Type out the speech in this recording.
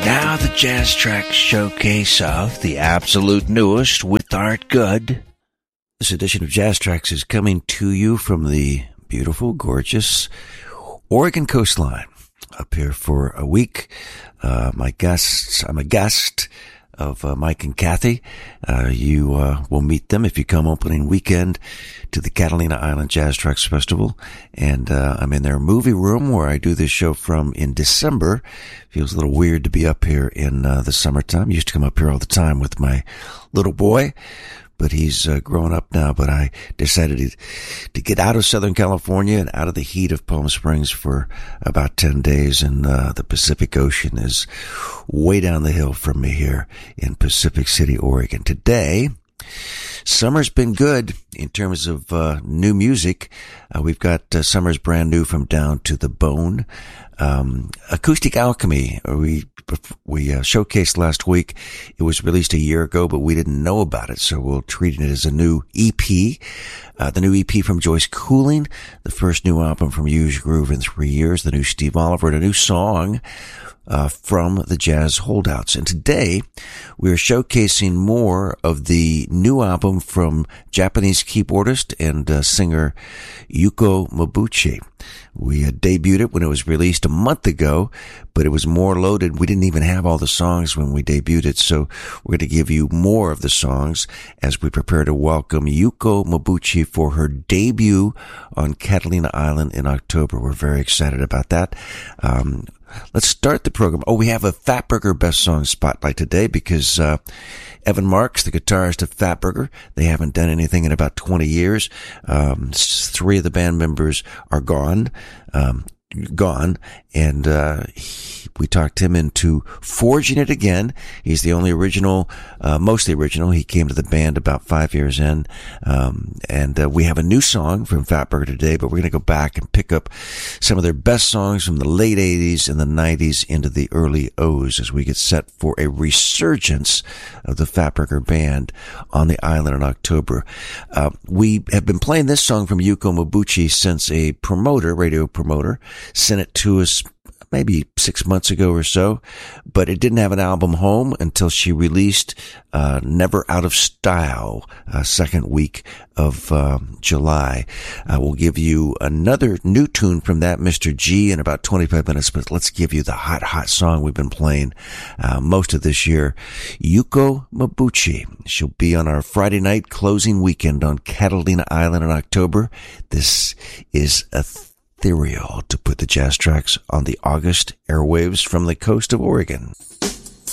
Now the Jazz Track showcase of the absolute newest with Art Good. This edition of Jazz Tracks is coming to you from the beautiful, gorgeous Oregon coastline. Up here for a week. I'm a guest of Mike and Kathy. You will meet them if you come opening weekend to the Catalina Island Jazz Tracks Festival. And I'm in their movie room where I do this show from in December. Feels a little weird to be up here in the summertime. Used to come up here all the time with my little boy, but he's grown up now. But I decided to get out of Southern California and out of the heat of Palm Springs for about 10 days. And the Pacific Ocean is way down the hill from me here in Pacific City, Oregon. Today, summer's been good in terms of new music. We've got summer's brand new from Down to the Bone. Acoustic Alchemy, we showcased last week. It was released a year ago, but we didn't know about it, so we're treating it as a new EP. The new EP from Joyce Cooling, the first new album from Huge Groove in 3 years, the new Steve Oliver, and a new song from the Jazz Holdouts. And today, we're showcasing more of the new album from Japanese keyboardist and singer Yuko Mabuchi. We debuted it when it was released a month ago, but it was more loaded. We didn't even have all the songs when we debuted it, so we're going to give you more of the songs as we prepare to welcome Yuko Mabuchi for her debut on Catalina Island in October. We're very excited about that. Let's start the program. We have a Fatburger Best Song Spotlight today because Evan Marks, the guitarist of Fatburger, they haven't done anything in about 20 years. 3 of the band members are gone, and we talked him into forging it again. He's the only original, mostly original. He came to the band about 5 years in, and we have a new song from Fatburger today, but we're going to go back and pick up some of their best songs from the late 80s and the 90s into the early O's as we get set for a resurgence of the Fatburger band on the island in October. We have been playing this song from Yuko Mabuchi since a radio promoter, sent it to us maybe 6 months ago or so, but it didn't have an album home until she released Never Out of Style, second week of July. We'll give you another new tune from that, Mr. G, in about 25 minutes, but let's give you the hot song we've been playing most of this year, Yuko Mabuchi. She'll be on our Friday night closing weekend on Catalina Island in October. This is ethereal to put the Jazz Tracks on the August airwaves from the coast of Oregon.